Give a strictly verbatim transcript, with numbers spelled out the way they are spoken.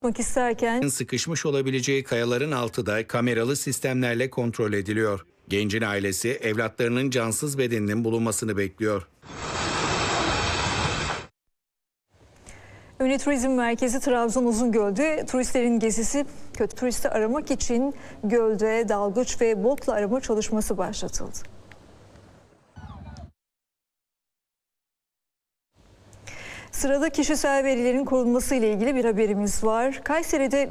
Yapmak isterken Sıkışmış olabileceği kayaların altı da kameralı sistemlerle kontrol ediliyor. Gencin ailesi evlatlarının cansız bedeninin bulunmasını bekliyor. Ünlü Turizm Merkezi Trabzon Uzungöl'de turistlerin gezisi kötü turisti aramak için gölde dalgıç ve botla arama çalışması başlatıldı. Sırada kişisel verilerin korunması ile ilgili bir haberimiz var. Kayseri'de